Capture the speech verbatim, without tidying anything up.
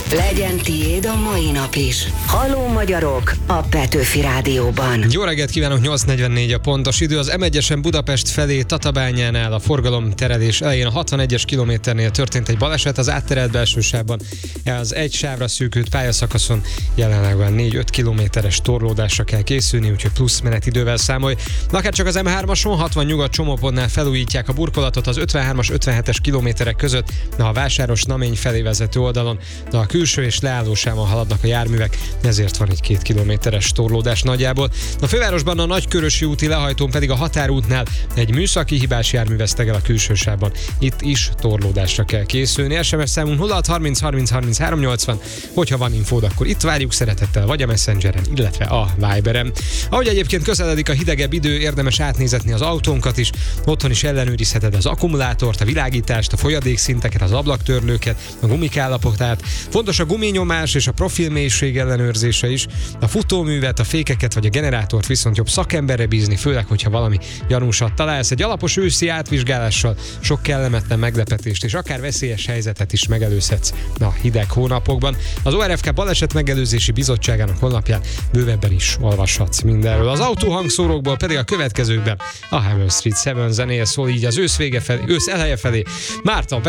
Legyen tiéd a mai nap is. Halló magyarok a Petőfi Rádióban. Jó reggelt kívánok, nyolc negyvennégy a pontos idő. Az em egyesen Budapest felé Tatabányánál a forgalom terelés elején a hatvanegyes kilométernél történt egy baleset. Az átterelt belsősávban az egy sávra szűkült pályaszakaszon jelenleg olyan négy-öt kilométeres torlódásra kell készülni, úgyhogy plusz menetidővel számolj. Akár csak az em hármason hatvan nyugat csomópontnál felújítják a burkolatot az ötvenhármas ötvenhetes kilométerek között, de a Vásáros Namény felé vezető oldalon, de a külső és leállósávon haladnak a járművek, ezért van egy két kilométeres torlódás nagyjából. A fővárosban a Nagykörösi úti lehajtón pedig a Határútnál egy műszaki hibás jármű vesztegel a külső sávban. Itt is torlódásra kell készülni. es em es számunk nulla hat harminc harminc harminchárom nyolcvan. Hogyha van infód, akkor itt várjuk szeretettel, vagy a Messengeren, illetve a Viberen. Ahogy egyébként közeledik a hidegebb idő, érdemes átnézetni az autónkat is. Otthon is ellenőrizheted az akkumulátort, a világítást, a folyadékszinteket, az ablaktörlőket, a gumikállapotát. Fontos a guminyomás és a profilmélység ellenőrzése is. A futóművet, a fékeket vagy a generátort viszont jobb szakemberre bízni, főleg, hogyha valami gyanúsat találsz. Egy alapos őszi átvizsgálással sok kellemetlen meglepetést és akár veszélyes helyzetet is megelőzhetsz a hideg hónapokban. Az o er ef ká Baleset Megelőzési Bizottságának honlapján bővebben is olvashatsz mindenről. Az autóhangszórókból pedig a következőkben a Hammer Street Seven zenéje szól így az ősz vége felé, ősz eleje felé. Márta